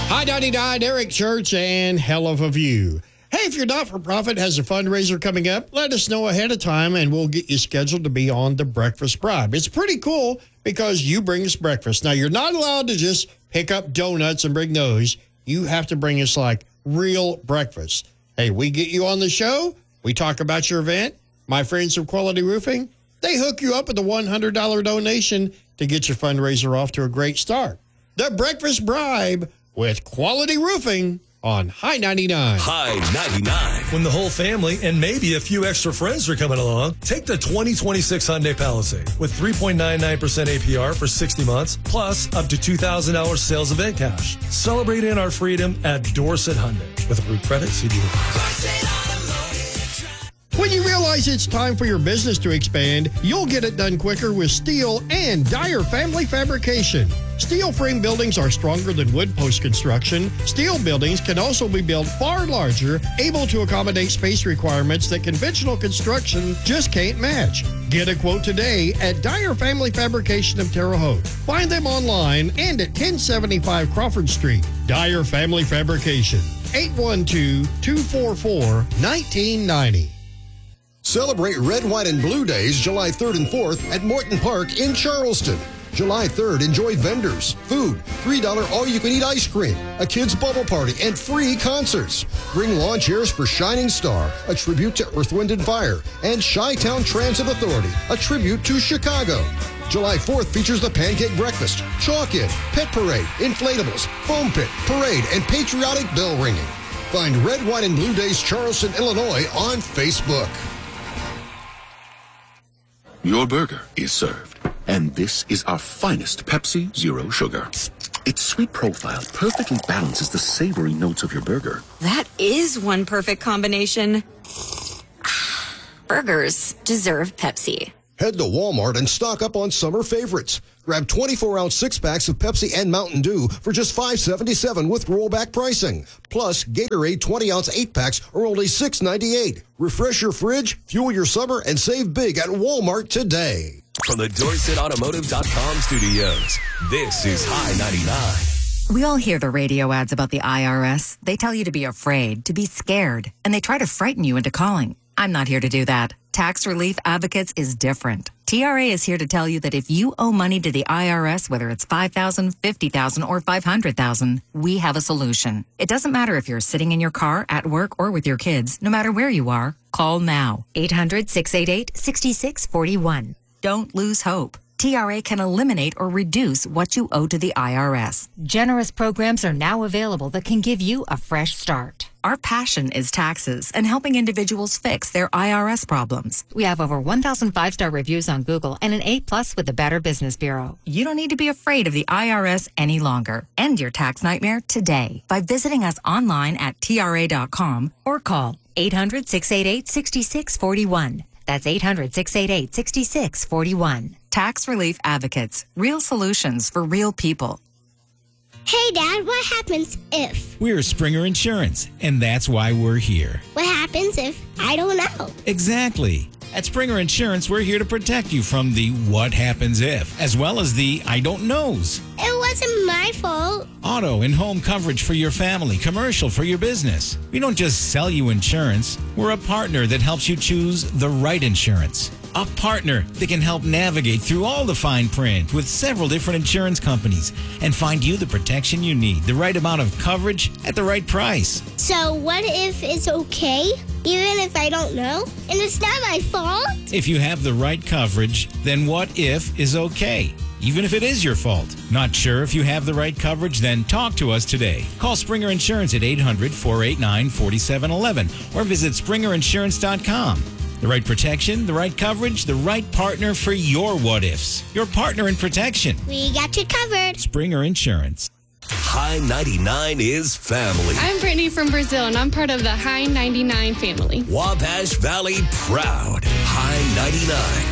Hi, 99, Eric Church, and hell of a view. Hey, if your not-for-profit has a fundraiser coming up, let us know ahead of time, and we'll get you scheduled to be on the Breakfast Bribe. It's pretty cool because you bring us breakfast. Now, you're not allowed to just pick up donuts and bring those. You have to bring us, like, real breakfast. Hey, we get you on the show. We talk about your event. My friends from Quality Roofing, they hook you up with a $100 donation to get your fundraiser off to a great start. The Breakfast Bribe with Quality Roofing on High 99. High 99. When the whole family and maybe a few extra friends are coming along, take the 2026 Hyundai Palisade with 3.99% APR for 60 months, plus up to $2,000 sales event cash. Celebrate in our freedom at Dorset Hyundai. With approved credit, see dealer. When you realize it's time for your business to expand, you'll get it done quicker with steel and Dyer Family Fabrication. Steel frame buildings are stronger than wood post construction. Steel buildings can also be built far larger, able to accommodate space requirements that conventional construction just can't match. Get a quote today at Dyer Family Fabrication of Terre Haute. Find them online and at 1075 Crawford Street. Dyer Family Fabrication, 812-244-1990. Celebrate Red, White, and Blue Days July 3rd and 4th at Morton Park in Charleston. July 3rd, enjoy vendors, food, $3 all-you-can-eat ice cream, a kids' bubble party, and free concerts. Bring lawn chairs for Shining Star, a tribute to Earth, Wind, and Fire, and Chi-Town Transit Authority, a tribute to Chicago. July 4th features the Pancake Breakfast, Chalk-In, Pet Parade, Inflatables, Foam Pit, Parade, and Patriotic Bell Ringing. Find Red, White, and Blue Days Charleston, Illinois on Facebook. Your burger is served. And this is our finest Pepsi Zero Sugar. Its sweet profile perfectly balances the savory notes of your burger. That is one perfect combination. Burgers deserve Pepsi. Head to Walmart and stock up on summer favorites. Grab 24-ounce six-packs of Pepsi and Mountain Dew for just $5.77 with rollback pricing. Plus, Gatorade 20-ounce 8-packs are only $6.98. Refresh your fridge, fuel your summer, and save big at Walmart today. From the DorsetAutomotive.com studios, this is High 99. We all hear the radio ads about the IRS. They tell you to be afraid, to be scared, and they try to frighten you into calling. I'm not here to do that. Tax Relief Advocates is different. TRA is here to tell you that if you owe money to the IRS, whether it's $5,000, $50,000, or $500,000, we have a solution. It doesn't matter if you're sitting in your car, at work, or with your kids. No matter where you are, call now. 800-688-6641. Don't lose hope. TRA can eliminate or reduce what you owe to the IRS. Generous programs are now available that can give you a fresh start. Our passion is taxes and helping individuals fix their IRS problems. We have over 1,000 5-star reviews on Google and an A+ with the Better Business Bureau. You don't need to be afraid of the IRS any longer. End your tax nightmare today by visiting us online at TRA.com or call 800-688-6641. That's 800-688-6641. Tax Relief Advocates. Real solutions for real people. Hey, Dad, what happens if? We're Springer Insurance, and that's why we're here. What happens if I don't know? Exactly. At Springer Insurance, we're here to protect you from the what happens if, as well as the I don't knows. It wasn't my fault. Auto and home coverage for your family, commercial for your business. We don't just sell you insurance. We're a partner that helps you choose the right insurance. A partner that can help navigate through all the fine print with several different insurance companies and find you the protection you need, the right amount of coverage at the right price. So what if it's okay, even if I don't know? And it's not my fault? If you have the right coverage, then what if is okay, even if it is your fault. Not sure if you have the right coverage? Then talk to us today. Call Springer Insurance at 800-489-4711 or visit springerinsurance.com. The right protection, the right coverage, the right partner for your what-ifs. Your partner in protection. We got you covered. Springer Insurance. High 99 is family. I'm Brittany from Brazil, and I'm part of the High 99 family. Wabash Valley proud. High 99.